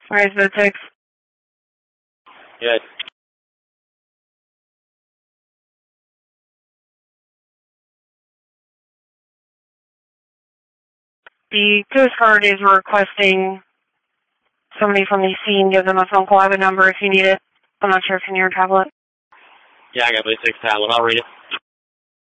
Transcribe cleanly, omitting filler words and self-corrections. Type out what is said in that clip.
Alright, so 6. Yes. The Coast Guard is requesting somebody from the scene give them a phone call. I have a number if you need it. I'm not sure if it's in your tablet. Yeah, I got my 6 tablet. I'll read it.